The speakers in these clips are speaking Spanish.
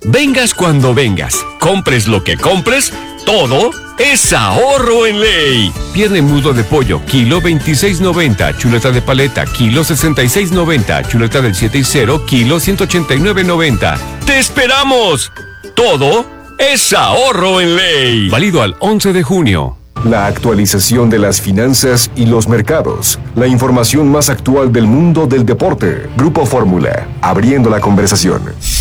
Vengas cuando vengas, compres lo que compres, todo es ahorro en ley. Pierna mudo de pollo, kilo 26.90. Chuleta de paleta, kilo 66.90. Chuleta del 7 y 0, kilo 189.90. ¡Te esperamos! Todo es ahorro en ley. Válido al 11 de junio. La actualización de las finanzas y los mercados. La información más actual del mundo del deporte. Grupo Fórmula, abriendo la conversación.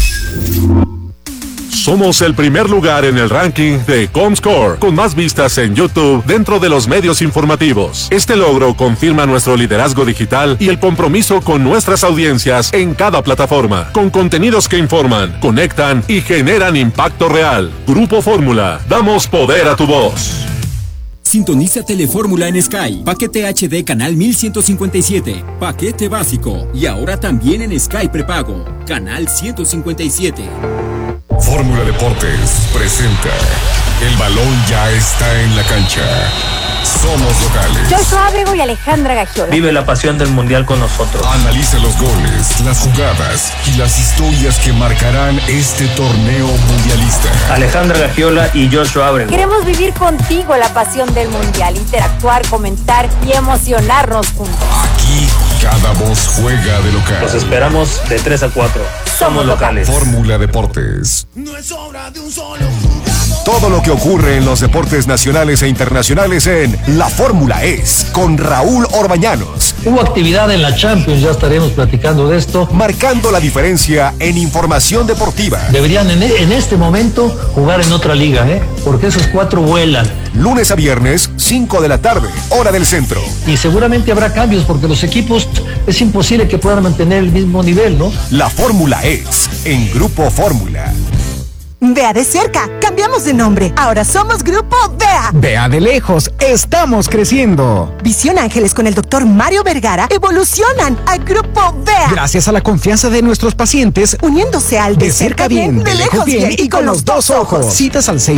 Somos el primer lugar en el ranking de Comscore, con más vistas en YouTube dentro de los medios informativos. Este logro confirma nuestro liderazgo digital y el compromiso con nuestras audiencias en cada plataforma, con contenidos que informan, conectan y generan impacto real. Grupo Fórmula, damos poder a tu voz. Sintoniza Telefórmula en Sky. Paquete HD canal 1157. Paquete básico. Y ahora también en Sky prepago. Canal 157. Fórmula Deportes presenta El balón ya está en la cancha. Somos locales. Joshua Ábrego y Alejandra Gagiola. Vive la pasión del mundial con nosotros. Analiza los goles, las jugadas y las historias que marcarán este torneo mundialista. Alejandra Gagiola y Joshua Ábrego. Queremos vivir contigo la pasión del mundial, interactuar, comentar y emocionarnos juntos. Aquí cada voz juega de local. Los esperamos de 3 a 4. Somos locales. Fórmula Deportes. No es obra de un solo jugador. Todo lo que ocurre en los deportes nacionales e internacionales en La Fórmula Es, con Raúl Orbañanos. Hubo actividad en la Champions, ya estaremos platicando de esto. Marcando la diferencia en información deportiva. Deberían en este momento jugar en otra liga, porque esos 4 vuelan. Lunes a viernes, 5 de la tarde, hora del centro. Y seguramente habrá cambios porque los equipos es imposible que puedan mantener el mismo nivel, ¿no? La Fórmula Es, en Grupo Fórmula. Vea de cerca, cambiamos de nombre. Ahora somos Grupo Vea. Vea de lejos, estamos creciendo. Visión Ángeles con el doctor Mario Vergara evolucionan a Grupo Vea. Gracias a la confianza de nuestros pacientes, uniéndose al de cerca bien, de lejos bien y con los 2 ojos. Citas al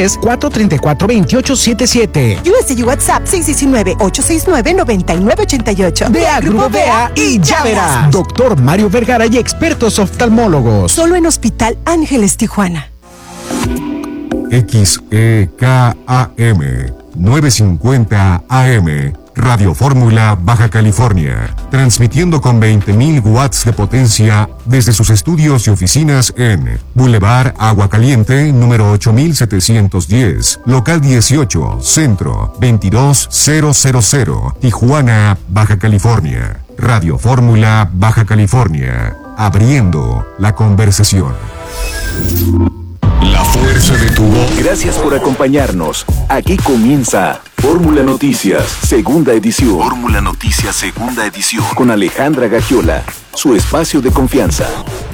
663-434-2877. USD y WhatsApp 619-869-9988. Vea Grupo Vea y ya verás. Doctor Mario Vergara y expertos oftalmólogos. Solo en Hospital Ángeles Tijuana. XEKAM 950 AM, Radio Fórmula, Baja California, transmitiendo con 20.000 watts de potencia desde sus estudios y oficinas en Boulevard Agua Caliente, número 8710, local 18, centro 22000, Tijuana, Baja California. Radio Fórmula, Baja California, abriendo la conversación. La fuerza de tu voz. Gracias por acompañarnos. Aquí comienza Fórmula Noticias, segunda edición. Fórmula Noticias, segunda edición. Con Alejandra Gagiola, su espacio de confianza.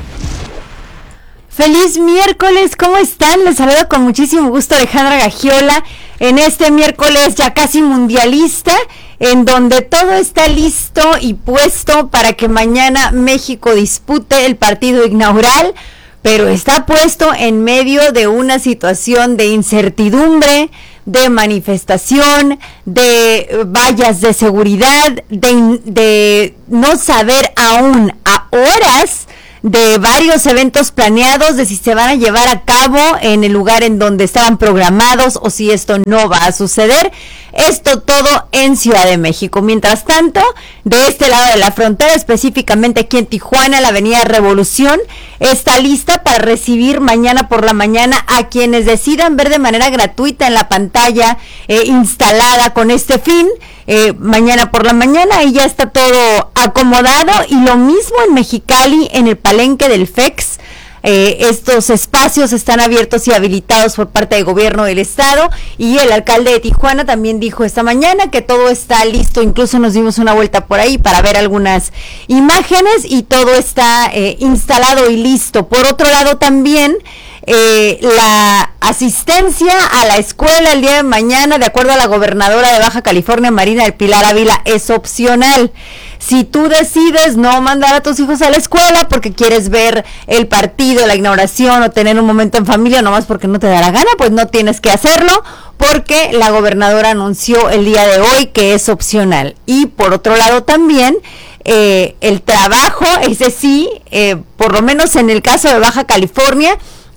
¡Feliz miércoles! ¿Cómo están? Les saludo con muchísimo gusto Alejandra Gagiola en este miércoles ya casi mundialista, en donde todo está listo y puesto para que mañana México dispute el partido inaugural, pero está puesto en medio de una situación de incertidumbre, de manifestación, de vallas de seguridad, de no saber aún a horas de varios eventos planeados, de si se van a llevar a cabo en el lugar en donde estaban programados o si esto no va a suceder. Esto todo en Ciudad de México. Mientras tanto, de este lado de la frontera, específicamente aquí en Tijuana, la avenida Revolución está lista para recibir mañana por la mañana a quienes decidan ver de manera gratuita en la pantalla instalada con este fin. Mañana por la mañana y ya está todo acomodado, y lo mismo en Mexicali, en el palenque del FEX. Estos espacios están abiertos y habilitados por parte del gobierno del estado, y el alcalde de Tijuana también dijo esta mañana que todo está listo. Incluso nos dimos una vuelta por ahí para ver algunas imágenes y todo está instalado y listo. Por otro lado también la asistencia a la escuela el día de mañana, de acuerdo a la gobernadora de Baja California, Marina del Pilar Ávila, es opcional. Si tú decides no mandar a tus hijos a la escuela porque quieres ver el partido, la inauguración o tener un momento en familia, nomás porque no te da la gana, pues no tienes que hacerlo, porque la gobernadora anunció el día de hoy que es opcional. Y por otro lado también, el trabajo, ese sí, por lo menos en el caso de Baja California,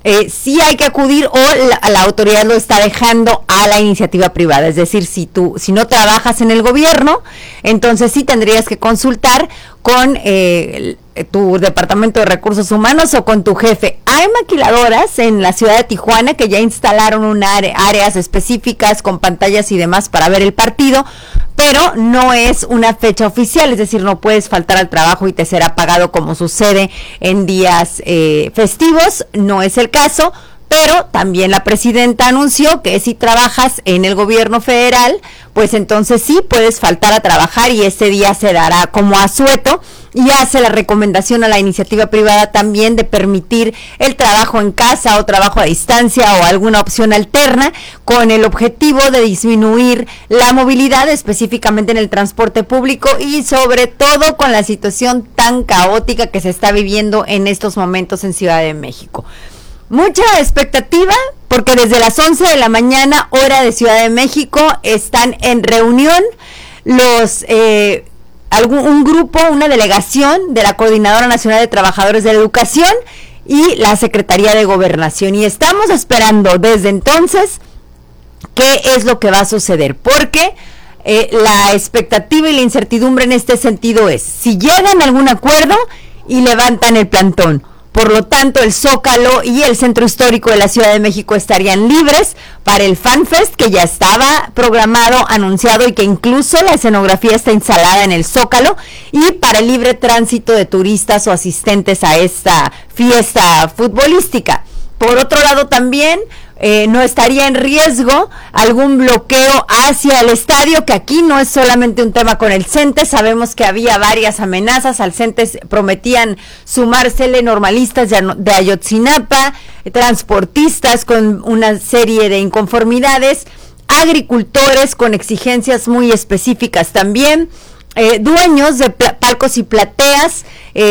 sí hay que acudir o la autoridad lo está dejando a la iniciativa privada. Es decir, si no trabajas en el gobierno, entonces sí tendrías que consultar con tu departamento de recursos humanos o con tu jefe. Hay maquiladoras en la ciudad de Tijuana que ya instalaron áreas específicas con pantallas y demás para ver el partido, pero no es una fecha oficial, es decir, no puedes faltar al trabajo y te será pagado como sucede en días festivos. No es el caso, pero también la presidenta anunció que si trabajas en el gobierno federal, pues entonces sí puedes faltar a trabajar y ese día se dará como asueto, y hace la recomendación a la iniciativa privada también de permitir el trabajo en casa o trabajo a distancia o alguna opción alterna, con el objetivo de disminuir la movilidad, específicamente en el transporte público y sobre todo con la situación tan caótica que se está viviendo en estos momentos en Ciudad de México. Mucha expectativa porque desde las 11 de la mañana, hora de Ciudad de México, están en reunión un grupo, una delegación de la Coordinadora Nacional de Trabajadores de la Educación y la Secretaría de Gobernación. Y estamos esperando desde entonces qué es lo que va a suceder, porque la expectativa y la incertidumbre en este sentido es si llegan a algún acuerdo y levantan el plantón. Por lo tanto, el Zócalo y el Centro Histórico de la Ciudad de México estarían libres para el FanFest, que ya estaba programado, anunciado, y que incluso la escenografía está instalada en el Zócalo, y para el libre tránsito de turistas o asistentes a esta fiesta futbolística. Por otro lado, también no estaría en riesgo algún bloqueo hacia el estadio, que aquí no es solamente un tema con el CENTE. Sabemos que había varias amenazas, al CENTE prometían sumársele normalistas de Ayotzinapa, transportistas con una serie de inconformidades, agricultores con exigencias muy específicas también, dueños de palcos y plateas,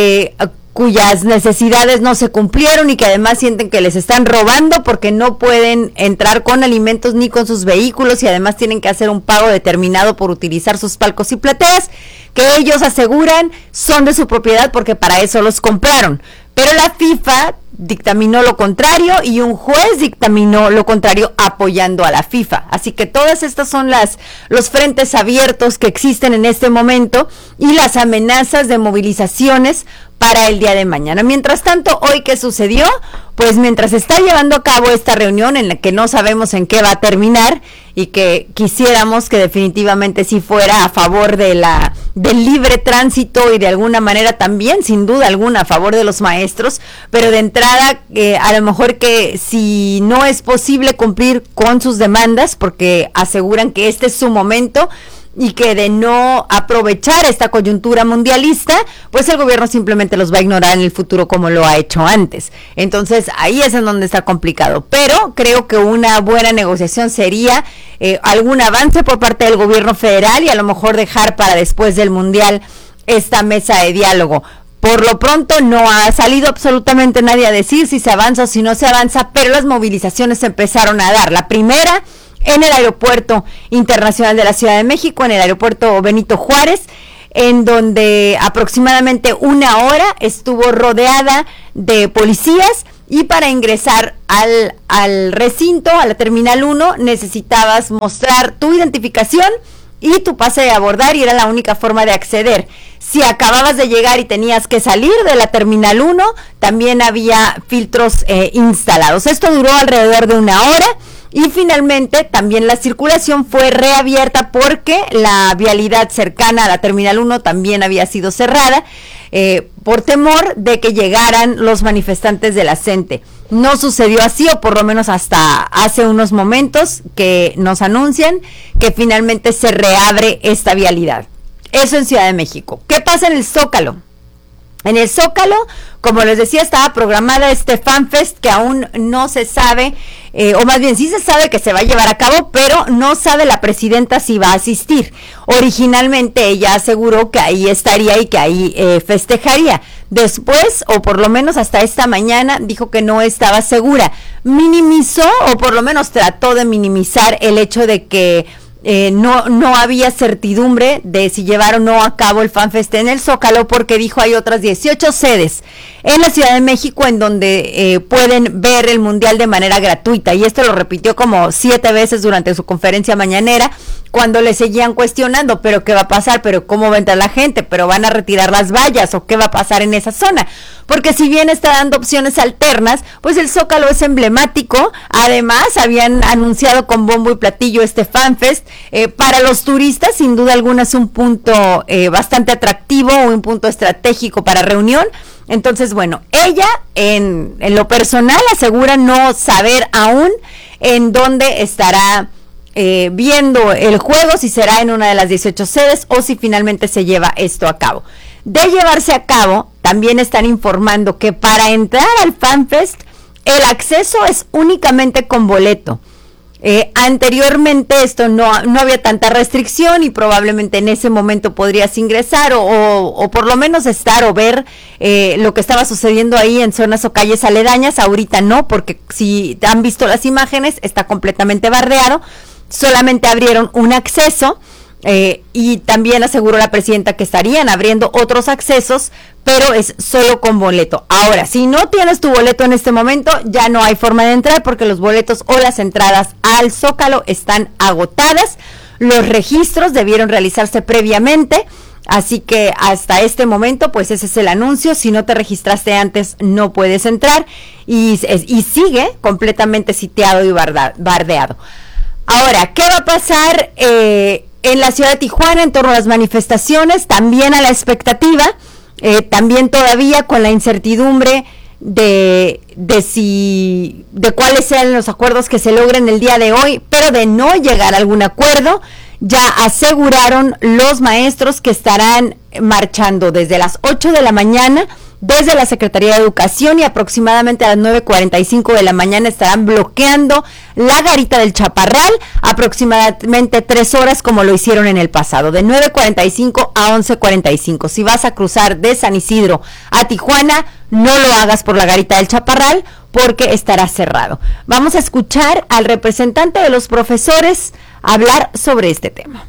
cuyas necesidades no se cumplieron y que además sienten que les están robando porque no pueden entrar con alimentos ni con sus vehículos, y además tienen que hacer un pago determinado por utilizar sus palcos y plateas, que ellos aseguran son de su propiedad porque para eso los compraron. Pero la FIFA dictaminó lo contrario y un juez dictaminó lo contrario apoyando a la FIFA. Así que todas estas son los frentes abiertos que existen en este momento y las amenazas de movilizaciones para el día de mañana. Mientras tanto, ¿hoy qué sucedió? Pues mientras está llevando a cabo esta reunión en la que no sabemos en qué va a terminar y que quisiéramos que definitivamente sí fuera a favor del libre tránsito y de alguna manera también, sin duda alguna, a favor de los maestros, pero de entrada a lo mejor que si no es posible cumplir con sus demandas, porque aseguran que este es su momento, y que de no aprovechar esta coyuntura mundialista, pues el gobierno simplemente los va a ignorar en el futuro como lo ha hecho antes. Entonces ahí es en donde está complicado, pero creo que una buena negociación sería algún avance por parte del gobierno federal y a lo mejor dejar para después del mundial esta mesa de diálogo. Por lo pronto no ha salido absolutamente nadie a decir si se avanza o si no se avanza, pero las movilizaciones se empezaron a dar. La primera en el Aeropuerto Internacional de la Ciudad de México, en el Aeropuerto Benito Juárez, en donde aproximadamente una hora estuvo rodeada de policías, y para ingresar al recinto, a la Terminal 1, necesitabas mostrar tu identificación y tu pase de abordar, y era la única forma de acceder. Si acababas de llegar y tenías que salir de la Terminal 1, también había filtros instalados. Esto duró alrededor de una hora. Y finalmente también la circulación fue reabierta porque la vialidad cercana a la Terminal 1 también había sido cerrada por temor de que llegaran los manifestantes de la CENTE. No sucedió así, o por lo menos hasta hace unos momentos que nos anuncian que finalmente se reabre esta vialidad. Eso en Ciudad de México. ¿Qué pasa en el Zócalo? En el Zócalo, como les decía, estaba programada este FanFest que aún no se sabe, o más bien sí se sabe que se va a llevar a cabo, pero no sabe la presidenta si va a asistir. Originalmente ella aseguró que ahí estaría y que ahí festejaría. Después, o por lo menos hasta esta mañana, dijo que no estaba segura. Minimizó, o por lo menos trató de minimizar el hecho de que no había certidumbre de si llevar o no a cabo el FanFest en el Zócalo, porque dijo hay otras 18 sedes en la Ciudad de México en donde pueden ver el Mundial de manera gratuita, y esto lo repitió como 7 veces durante su conferencia mañanera, cuando le seguían cuestionando, pero qué va a pasar, pero cómo va a entrar la gente, pero van a retirar las vallas, o qué va a pasar en esa zona, porque si bien está dando opciones alternas, pues el Zócalo es emblemático. Además habían anunciado con bombo y platillo este FanFest, para los turistas sin duda alguna es un punto bastante atractivo, un punto estratégico para reunión. Entonces, bueno, ella en lo personal asegura no saber aún en dónde estará viendo el juego, si será en una de las 18 sedes o si finalmente se lleva esto a cabo. De llevarse a cabo, también están informando que para entrar al FanFest el acceso es únicamente con boleto. Anteriormente esto no había tanta restricción y probablemente en ese momento podrías ingresar o por lo menos estar o ver lo que estaba sucediendo ahí en zonas o calles aledañas. Ahorita no, porque si han visto las imágenes está completamente bardeado, solamente abrieron un acceso. Y también aseguró la presidenta que estarían abriendo otros accesos, pero es solo con boleto. Ahora, si no tienes tu boleto en este momento, ya no hay forma de entrar, porque los boletos o las entradas al Zócalo están agotadas. Los registros debieron realizarse previamente, así que hasta este momento, pues ese es el anuncio. Si no te registraste antes, no puedes entrar, y sigue completamente sitiado y bardeado. Ahora, ¿qué va a pasar en la ciudad de Tijuana en torno a las manifestaciones? También a la expectativa, también todavía con la incertidumbre de cuáles sean los acuerdos que se logren el día de hoy, pero de no llegar a algún acuerdo, ya aseguraron los maestros que estarán marchando desde las 8 de la mañana desde la Secretaría de Educación, y aproximadamente a las 9:45 de la mañana estarán bloqueando la Garita del Chaparral, aproximadamente 3 horas como lo hicieron en el pasado, de 9:45 a 11:45. Si vas a cruzar de San Isidro a Tijuana, no lo hagas por la Garita del Chaparral, porque estará cerrado. Vamos a escuchar al representante de los profesores hablar sobre este tema.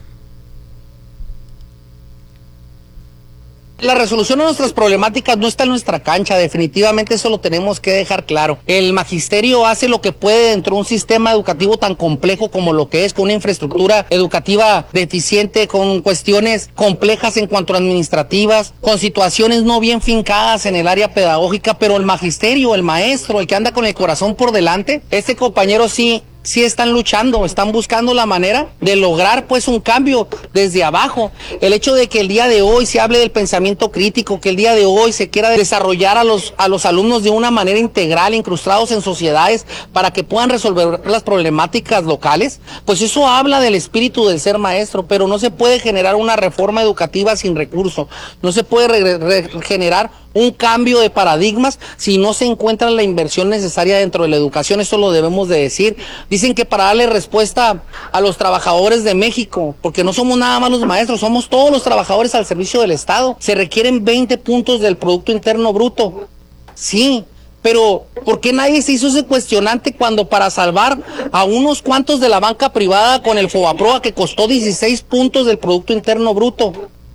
La resolución de nuestras problemáticas no está en nuestra cancha, definitivamente eso lo tenemos que dejar claro. El magisterio hace lo que puede dentro de un sistema educativo tan complejo como lo que es, con una infraestructura educativa deficiente, con cuestiones complejas en cuanto a administrativas, con situaciones no bien fincadas en el área pedagógica, pero el magisterio, el maestro, el que anda con el corazón por delante, este compañero sí están luchando, están buscando la manera de lograr pues un cambio desde abajo. El hecho de que el día de hoy se hable del pensamiento crítico, que el día de hoy se quiera desarrollar a los alumnos de una manera integral, incrustados en sociedades, para que puedan resolver las problemáticas locales, pues eso habla del espíritu del ser maestro. Pero no se puede generar una reforma educativa sin recursos, no se puede generar un cambio de paradigmas si no se encuentra la inversión necesaria dentro de la educación. Eso lo debemos de decir. Dicen que para darle respuesta a los trabajadores de México, porque no somos nada más los maestros, somos todos los trabajadores al servicio del Estado, se requieren 20 puntos del Producto Interno Bruto. Sí, pero ¿por qué nadie se hizo ese cuestionante cuando para salvar a unos cuantos de la banca privada con el Fobaproa, que costó 16 puntos del Producto Interno Bruto?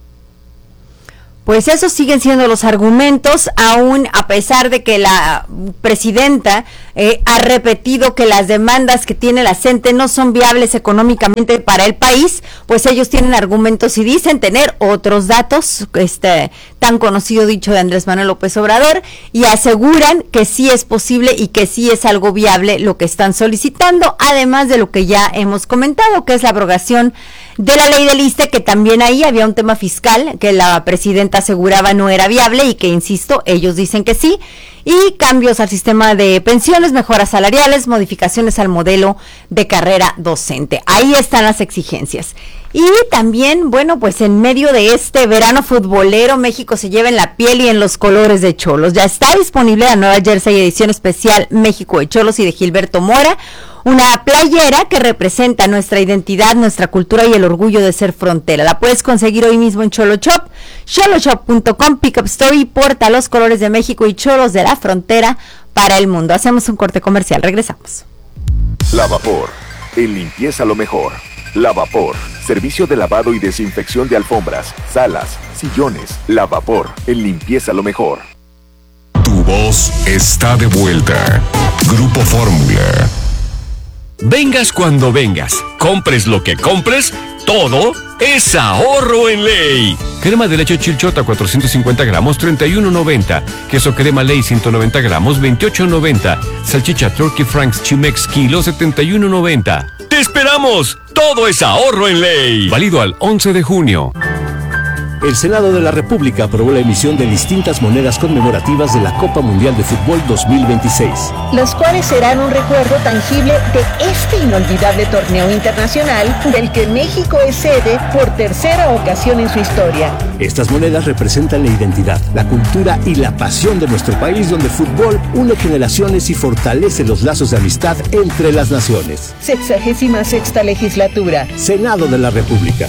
Pues esos siguen siendo los argumentos, aún a pesar de que la presidenta ha repetido que las demandas que tiene la CENTE no son viables económicamente para el país. Pues ellos tienen argumentos y dicen tener otros datos, tan conocido dicho de Andrés Manuel López Obrador, y aseguran que sí es posible y que sí es algo viable lo que están solicitando, además de lo que ya hemos comentado, que es la abrogación de la ley del ISSSTE, que también ahí había un tema fiscal que la presidenta aseguraba no era viable y que, insisto, ellos dicen que sí, y cambios al sistema de pensiones, mejoras salariales, modificaciones al modelo de carrera docente. Ahí están las exigencias. Y también, bueno, pues en medio de este verano futbolero, México se lleva en la piel y en los colores de Xolos. Ya está disponible la nueva jersey edición especial México de Xolos y de Gilberto Mora, una playera que representa nuestra identidad, nuestra cultura y el orgullo de ser frontera. La puedes conseguir hoy mismo en Xolo Shop, xoloshop.com, Pickup Store, y porta los colores de México y Xolos de la frontera para el mundo. Hacemos un corte comercial, regresamos. Lavapor, en limpieza lo mejor. Lavapor, servicio de lavado y desinfección de alfombras, salas, sillones. Lavapor, en limpieza lo mejor. Tu voz está de vuelta. Grupo Fórmula. Vengas cuando vengas, compres lo que compres, todo es ahorro en ley. Crema de leche Chilchota 450 gramos, 31.90. Queso crema ley 190 gramos, 28.90. Salchicha Turkey Franks Chimex kilo, 71.90. ¡Te esperamos! Todo es ahorro en ley. Válido al 11 de junio. El Senado de la República aprobó la emisión de distintas monedas conmemorativas de la Copa Mundial de Fútbol 2026. Los cuales serán un recuerdo tangible de este inolvidable torneo internacional del que México es sede por tercera ocasión en su historia. Estas monedas representan la identidad, la cultura y la pasión de nuestro país, donde el fútbol une generaciones y fortalece los lazos de amistad entre las naciones. 66ª legislatura. Senado de la República.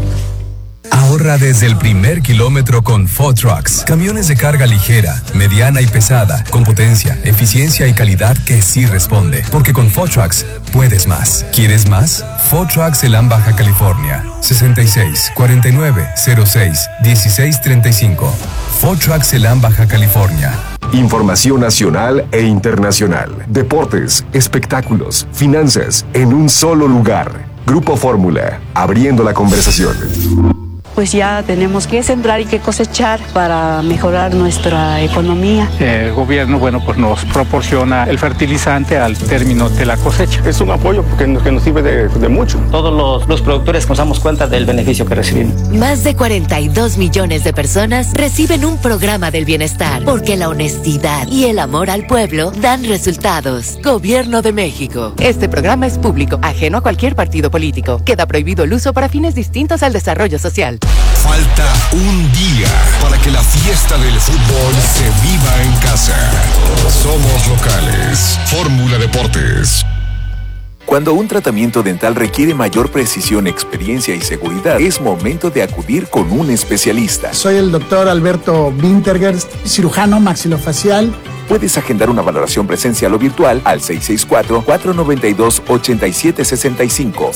Ahorra desde el primer kilómetro con FOD Trucks. Camiones de carga ligera, mediana y pesada, con potencia, eficiencia y calidad que sí responde. Porque con FOD Trucks puedes más. ¿Quieres más? FOD Trucks Elam, Baja California. 66 49 06 16 35. FOD Trucks Elam, Baja California. Información nacional e internacional. Deportes, espectáculos, finanzas, en un solo lugar. Grupo Fórmula, abriendo la conversación. Pues ya tenemos que sembrar y que cosechar para mejorar nuestra economía. El gobierno, pues nos proporciona el fertilizante al término de la cosecha. Es un apoyo que nos sirve de mucho. Todos los productores nos damos cuenta del beneficio que recibimos. Más de 42 millones de personas reciben un programa del bienestar, porque la honestidad y el amor al pueblo dan resultados. Gobierno de México. Este programa es público, ajeno a cualquier partido político. Queda prohibido el uso para fines distintos al desarrollo social. Falta un día para que la fiesta del fútbol se viva en casa. Somos locales. Fórmula Deportes. Cuando un tratamiento dental requiere mayor precisión, experiencia y seguridad, es momento de acudir con un especialista. Soy el doctor Alberto Wintergerst, cirujano maxilofacial. Puedes agendar una valoración presencial o virtual al 664-492-8765.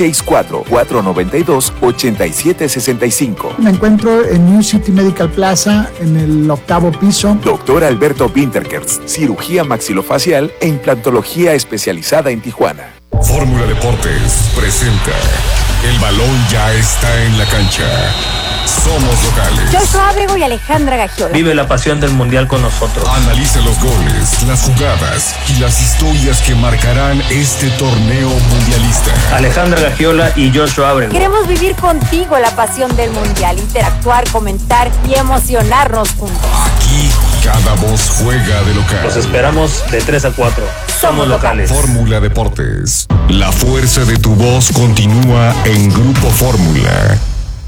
664-492-8765. Me encuentro en New City Medical Plaza, en el 8º piso. Doctor Alberto Wintergerst, cirugía maxilofacial e implantología especializada en Tijuana. Fórmula Deportes presenta: el balón ya está en la cancha. Somos locales. Joshua Abrego y Alejandra Gagiola. Vive la pasión del mundial con nosotros. Analiza los goles, las jugadas y las historias que marcarán este torneo mundialista. Alejandra Gagiola y Joshua Abrego. Queremos vivir contigo la pasión del mundial, interactuar, comentar y emocionarnos juntos. Aquí cada voz juega de local. Los esperamos de 3 a 4. Somos locales. Fórmula Deportes. La fuerza de tu voz continúa en Grupo Fórmula.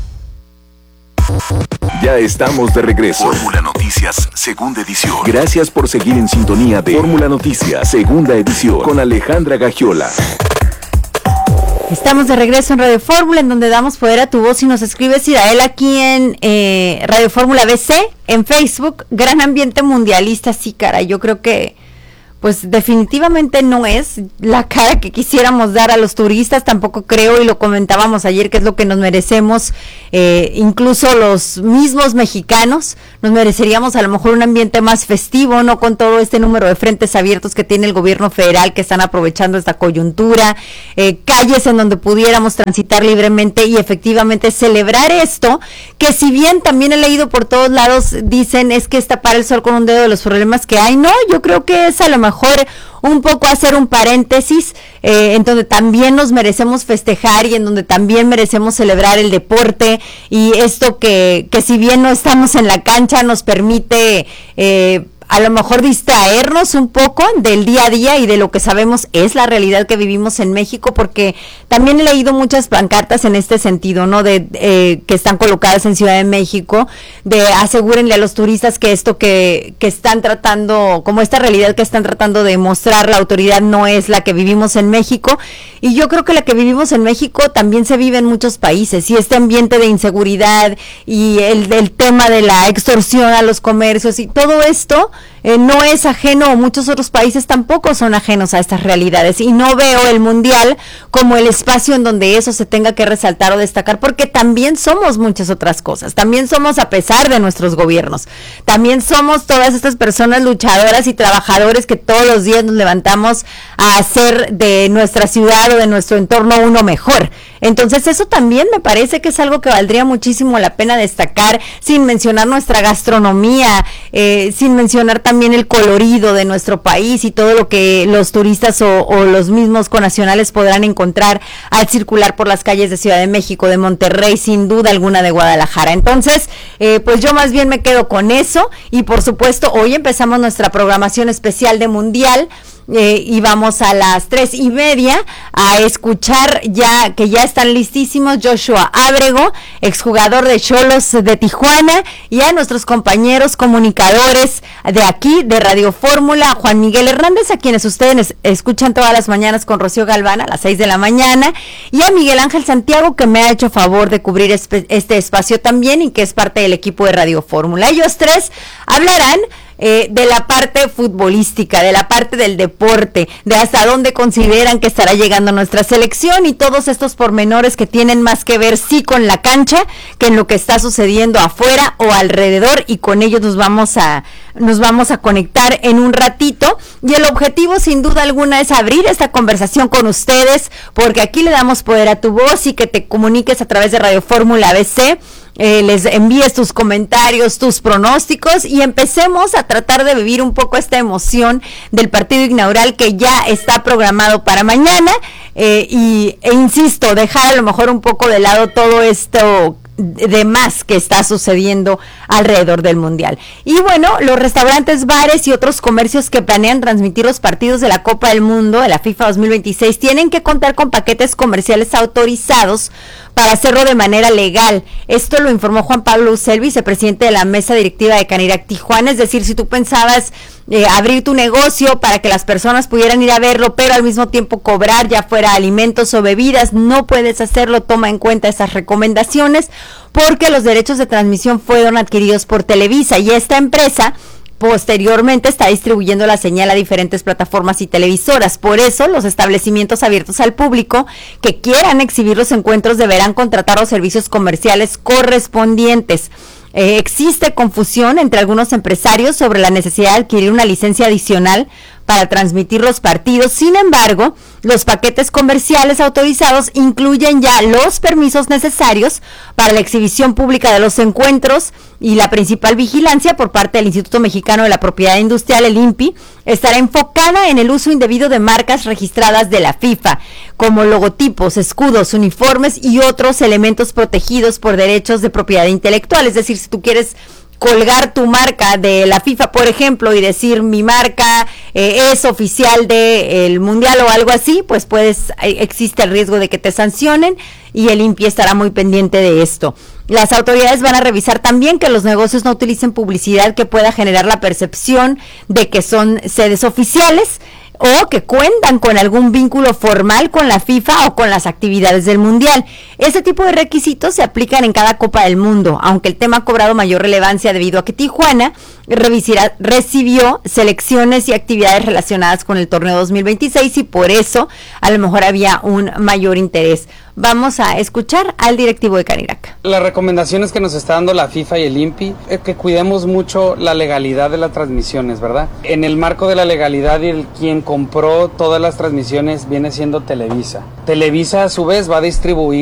Ya estamos de regreso. Fórmula Noticias, segunda edición. Gracias por seguir en sintonía de Fórmula Noticias, segunda edición, con Alejandra Gagiola. Estamos de regreso en Radio Fórmula, en donde damos poder a tu voz, y nos escribes, Irael, aquí en Radio Fórmula BC, en Facebook. Gran ambiente mundialista, sí, cara, yo creo que pues definitivamente no es la cara que quisiéramos dar a los turistas, tampoco creo, y lo comentábamos ayer, que es lo que nos merecemos, incluso los mismos mexicanos, nos mereceríamos a lo mejor un ambiente más festivo, no con todo este número de frentes abiertos que tiene el gobierno federal, que están aprovechando esta coyuntura, calles en donde pudiéramos transitar libremente y efectivamente celebrar esto, que si bien también he leído por todos lados, dicen es que es tapar el sol con un dedo de los problemas que hay. No, yo creo que es a lo mejor un poco hacer un paréntesis, en donde también nos merecemos festejar y en donde también merecemos celebrar el deporte, y esto que si bien no estamos en la cancha nos permite a lo mejor distraernos un poco del día a día y de lo que sabemos es la realidad que vivimos en México, porque también he leído muchas pancartas en este sentido, ¿no? De que están colocadas en Ciudad de México, de asegúrenle a los turistas que esto que están tratando, como esta realidad que están tratando de mostrar la autoridad, no es la que vivimos en México. Y yo creo que la que vivimos en México también se vive en muchos países, y este ambiente de inseguridad y el tema de la extorsión a los comercios y todo esto, no es ajeno, muchos otros países tampoco son ajenos a estas realidades, y no veo el Mundial como el espacio en donde eso se tenga que resaltar o destacar, porque también somos muchas otras cosas, también somos a pesar de nuestros gobiernos, también somos todas estas personas luchadoras y trabajadores que todos los días nos levantamos a hacer de nuestra ciudad o de nuestro entorno uno mejor. Entonces eso también me parece que es algo que valdría muchísimo la pena destacar, sin mencionar nuestra gastronomía, sin mencionar también el colorido de nuestro país y todo lo que los turistas o los mismos connacionales podrán encontrar al circular por las calles de Ciudad de México, de Monterrey, sin duda alguna de Guadalajara. Entonces, pues yo más bien me quedo con eso, y por supuesto hoy empezamos nuestra programación especial de Mundial. Y vamos a las 3:30 a escuchar que ya están listísimos Joshua Ábrego, exjugador de Xolos de Tijuana, y a nuestros compañeros comunicadores de aquí, de Radio Fórmula, Juan Miguel Hernández, a quienes ustedes escuchan todas las mañanas con Rocío Galván a las 6 de la mañana, y a Miguel Ángel Santiago, que me ha hecho favor de cubrir este espacio también, y que es parte del equipo de Radio Fórmula. Ellos tres hablarán de la parte futbolística, de la parte del deporte, de hasta dónde consideran que estará llegando nuestra selección, y todos estos pormenores que tienen más que ver sí con la cancha que en lo que está sucediendo afuera o alrededor, y con ellos nos vamos a conectar en un ratito, y el objetivo sin duda alguna es abrir esta conversación con ustedes, porque aquí le damos poder a tu voz, y que te comuniques a través de Radio Fórmula ABC, les envíes tus comentarios, tus pronósticos, y empecemos a tratar de vivir un poco esta emoción del partido inaugural que ya está programado para mañana, e insisto, dejar a lo mejor un poco de lado todo esto de más que está sucediendo alrededor del Mundial. Y bueno, los restaurantes, bares y otros comercios que planean transmitir los partidos de la Copa del Mundo de la FIFA 2026 tienen que contar con paquetes comerciales autorizados para hacerlo de manera legal. Esto lo informó Juan Pablo Ucel, vicepresidente de la mesa directiva de Canirac Tijuana. Es decir, si tú pensabas abrir tu negocio para que las personas pudieran ir a verlo, pero al mismo tiempo cobrar, ya fuera alimentos o bebidas, no puedes hacerlo. Toma en cuenta esas recomendaciones, porque los derechos de transmisión fueron adquiridos por Televisa, y esta empresa posteriormente está distribuyendo la señal a diferentes plataformas y televisoras. Por eso, los establecimientos abiertos al público que quieran exhibir los encuentros deberán contratar los servicios comerciales correspondientes. Existe confusión entre algunos empresarios sobre la necesidad de adquirir una licencia adicional para transmitir los partidos. Sin embargo, los paquetes comerciales autorizados incluyen ya los permisos necesarios para la exhibición pública de los encuentros, y la principal vigilancia por parte del Instituto Mexicano de la Propiedad Industrial, el INPI, estará enfocada en el uso indebido de marcas registradas de la FIFA, como logotipos, escudos, uniformes y otros elementos protegidos por derechos de propiedad intelectual. Es decir, si tú quieres colgar tu marca de la FIFA, por ejemplo, y decir mi marca es oficial del Mundial o algo así, pues existe el riesgo de que te sancionen, y el INPI estará muy pendiente de esto. Las autoridades van a revisar también que los negocios no utilicen publicidad que pueda generar la percepción de que son sedes oficiales, o que cuentan con algún vínculo formal con la FIFA o con las actividades del Mundial. Ese tipo de requisitos se aplican en cada Copa del Mundo, aunque el tema ha cobrado mayor relevancia debido a que Tijuana recibió selecciones y actividades relacionadas con el torneo 2026, y por eso a lo mejor había un mayor interés. Vamos a escuchar al directivo de Canirac. Las recomendaciones que nos está dando la FIFA y el INPI es que cuidemos mucho la legalidad de las transmisiones, ¿verdad? En el marco de la legalidad, quien compró todas las transmisiones viene siendo Televisa. Televisa a su vez va a distribuir